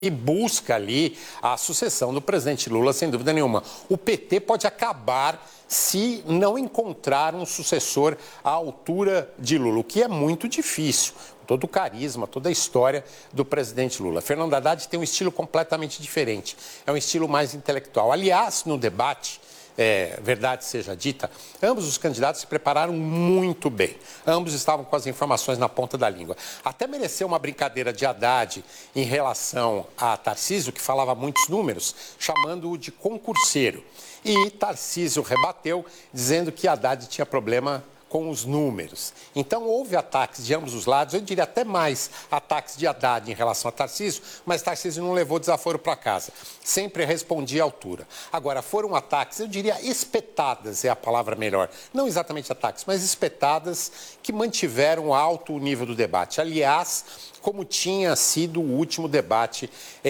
e busca ali a sucessão do presidente Lula, sem dúvida nenhuma. O PT pode acabar se não encontrar um sucessor à altura de Lula, o que é muito difícil, todo o carisma, toda a história do presidente Lula. Fernando Haddad tem um estilo completamente diferente, é um estilo mais intelectual. Aliás, no debate, verdade seja dita, ambos os candidatos se prepararam muito bem. Ambos estavam com as informações na ponta da língua. Até mereceu uma brincadeira de Haddad em relação a Tarcísio, que falava muitos números, chamando-o de concurseiro. E Tarcísio rebateu, dizendo que Haddad tinha problema com os números. Então, houve ataques de ambos os lados, eu diria até mais ataques de Haddad em relação a Tarcísio, mas Tarcísio não levou desaforo para casa. Sempre respondia à altura. Agora, foram ataques, eu diria espetadas é a palavra melhor. Não exatamente ataques, mas espetadas que mantiveram alto o nível do debate. Aliás, como tinha sido o último debate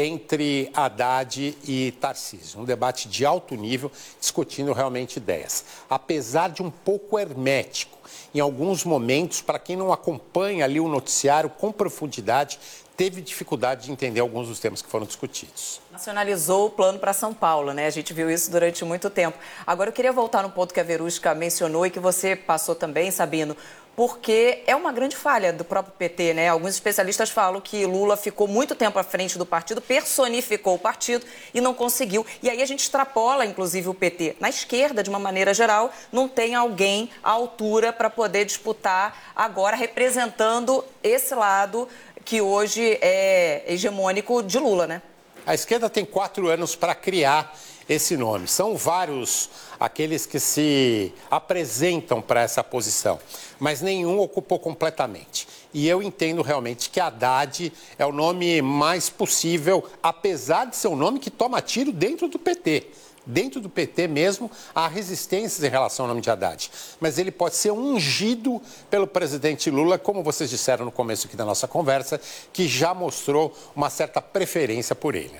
entre Haddad e Tarcísio. Um debate de alto nível, discutindo realmente ideias. Apesar de um pouco hermético, em alguns momentos, para quem não acompanha ali o noticiário com profundidade, teve dificuldade de entender alguns dos temas que foram discutidos. Nacionalizou o plano para São Paulo, né? A gente viu isso durante muito tempo. Agora, eu queria voltar no ponto que a Verusca mencionou e que você passou também, Sabino, porque é uma grande falha do próprio PT, né? Alguns especialistas falam que Lula ficou muito tempo à frente do partido, personificou o partido e não conseguiu. E aí a gente extrapola, inclusive, o PT. Na esquerda, de uma maneira geral, não tem alguém à altura para poder disputar agora, representando esse lado que hoje é hegemônico de Lula, né? A esquerda tem 4 anos para criar esse nome. São vários aqueles que se apresentam para essa posição, mas nenhum ocupou completamente. E eu entendo realmente que Haddad é o nome mais possível, apesar de ser um nome que toma tiro dentro do PT. Dentro do PT mesmo, há resistências em relação ao nome de Haddad. Mas ele pode ser ungido pelo presidente Lula, como vocês disseram no começo aqui da nossa conversa, que já mostrou uma certa preferência por ele.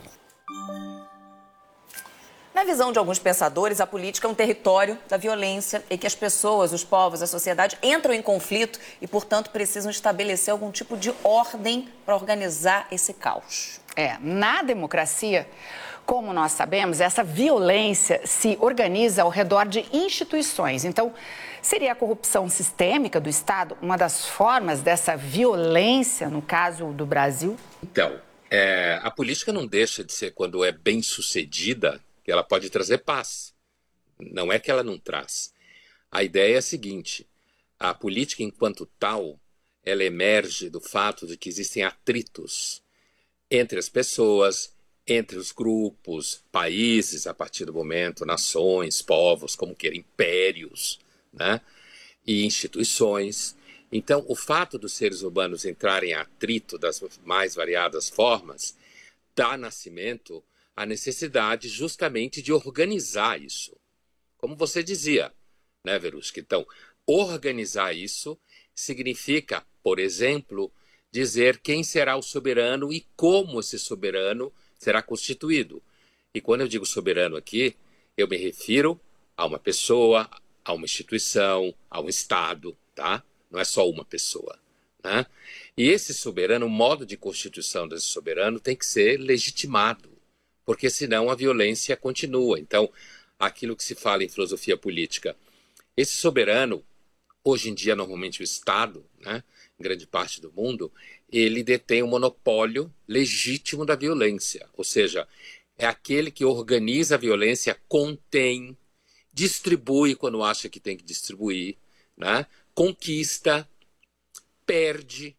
Na visão de alguns pensadores, a política é um território da violência em que as pessoas, os povos, a sociedade entram em conflito e, portanto, precisam estabelecer algum tipo de ordem para organizar esse caos. Na democracia, como nós sabemos, essa violência se organiza ao redor de instituições. Então, seria a corrupção sistêmica do Estado uma das formas dessa violência, no caso do Brasil? Então, a política não deixa de ser, quando é bem sucedida, que ela pode trazer paz. Não é que ela não traz. A ideia é a seguinte: a política, enquanto tal, ela emerge do fato de que existem atritos entre as pessoas, entre os grupos, países, a partir do momento, nações, povos, como queira, impérios, né? E instituições. Então, o fato dos seres humanos entrarem em atrito das mais variadas formas dá nascimento à necessidade justamente de organizar isso. Como você dizia, né, Verusca? Então, organizar isso significa, por exemplo, dizer quem será o soberano e como esse soberano será constituído. E quando eu digo soberano aqui, eu me refiro a uma pessoa, a uma instituição, a um Estado, tá? Não é só uma pessoa, né? E esse soberano, o modo de constituição desse soberano tem que ser legitimado, porque senão a violência continua. Então, aquilo que se fala em filosofia política, esse soberano, hoje em dia, normalmente o Estado, né, em grande parte do mundo, ele detém o monopólio legítimo da violência. Ou seja, é aquele que organiza a violência, contém, distribui quando acha que tem que distribuir, né, conquista, perde.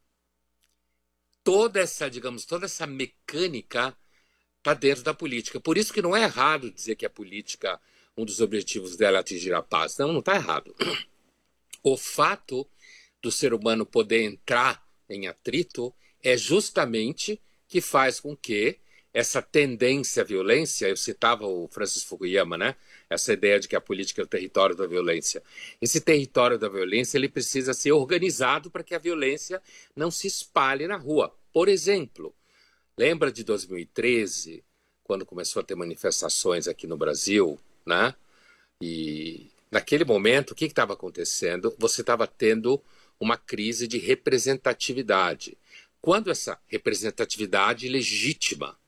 Toda essa, digamos, toda essa mecânica está dentro da política. Por isso que não é errado dizer que a política, um dos objetivos dela é atingir a paz. Não está errado. O fato do ser humano poder entrar em atrito é justamente que faz com que essa tendência à violência, eu citava o Francis Fukuyama, né? Essa ideia de que a política é o território da violência. Esse território da violência ele precisa ser organizado para que a violência não se espalhe na rua. Por exemplo, lembra de 2013, quando começou a ter manifestações aqui no Brasil, né? E naquele momento, o que estava acontecendo? Você estava tendo uma crise de representatividade. Quando essa representatividade legítima